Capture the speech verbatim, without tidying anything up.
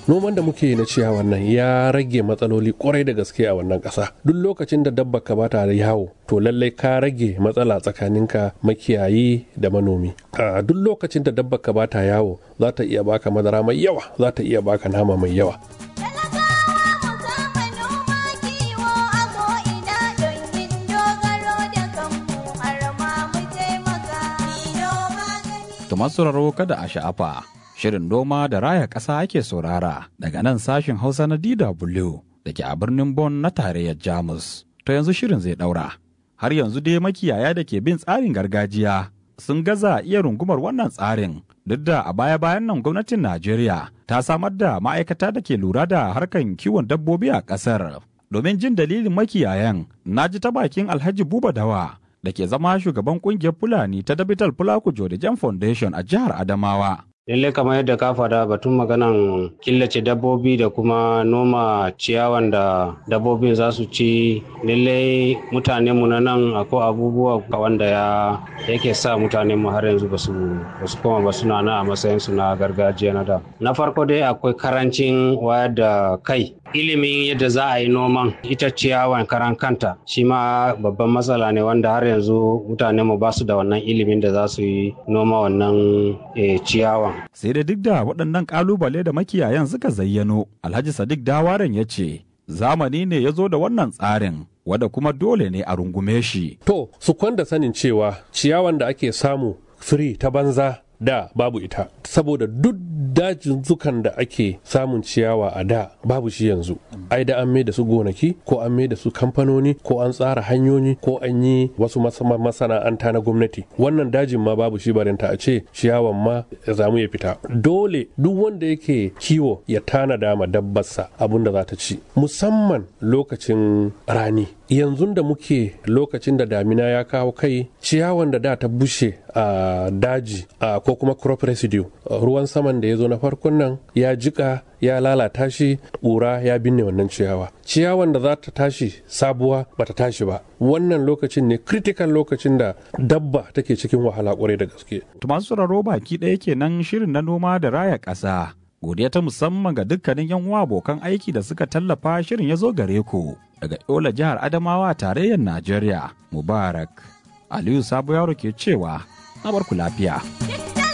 noman da muke yi na ciyawan nan ya rage matsaloli kwarai da gaske a wannan ƙasa. Duk lokacin da dabba ka bata da yawo to lallai ka rage matsala tsakaninka makiyayi da manomi. A duk lokacin da dabba ka bata yawo za ta iya baka madara mai yawa, za ta iya baka nama mai yawa. Masu sauraro kada a sha'afa, shirin noma da raya ƙasa ake saurara daga nan sashen Hausa na D W da ke a birnin Bonn na tarayyar Jamus. To yanzu shirin zai ɗaura. Har yanzu dai makiyaya da ke bin tsarin gargajiya sun gaza iya rungumar wannan tsarin duk da a baya-bayan nan gwamnatin Najeriya ta samar da ma'aikata da ke lura da harkan kiwon dabbobi a ƙasar. Domin jin dalilin makiyayan, na ji ta bakin Alhaji Buba Dawa da ke zama shugaban kungiyar Fulani ta Dabital Fulaku Jodijan Foundation a jihar Adamawa. Lallai kamar yadda ka faɗa batun maganan killace dabbobi da kuma noma ciyawan da dabbobin za su ci, lallai mutanenmu na nan akwai abubuwa wanda ya yake sa mutanenmu har yanzu ba su koma ba suna na a matsayinsu na gargajiya na da. Na farko dai akwai karancin wayar da kai. Ilimin yadda za a yi noman ita ciyawan karan kanta shi ma babban matsala ne wanda har yanzu mutanenmu ba su da wannan ilimin da za su yi noma wannan e, ciyawan. Sai da duk da waɗannan ƙalubale da makiyayan suka zayyano, Alhaji Sadiq Dawaren ya ce zamani ne ya zo da wannan tsarin wanda kuma dole ne a rungume shi. To, su kwanda sanin cewa ciyawan da ake samu firi ta banza da babu ita, saboda duk dajin zukan da ake samun ciyawa a da babu shi yanzu. Ai da an mai da su gonaki ko an mai da su kamfanoni ko an tsara hanyoyi ko an yi wasu masana'anta na gwamnati. Wannan dajin ma babu shi barinta a ce ciyawan ma ya zamu ya fita. Dole duk wanda yake kiwo ya tanada ma dabbarsa abin da za ta ci, musamman lokacin rani. Yanzu da muke lokacin da damina ya kawo kai, ciyawan da da ta bushe a daji ko kuma crop residue, ruwan saman da ya zo na farkon nan ya jika ya lalata shi, ƙura ya binne wannan ciyawa. Ciyawan da za ta tashi sabuwa ba ta tashi ba. Wannan lokacin ne critical lokacin da dabba take cikin wahala ƙwarai da gaske. Masu sauraro baki ɗaya kenan shirin na noma da raya ƙasa. Godiya ta musamman ga dukkanin yan uwa abokan aiki da suka tallafa shirin ya zo gare ku daga Yola jihar Adamawa tarayyar Najeriya. Mubarak Aliyu Sabo Yaro ke cewa na barku lafiya.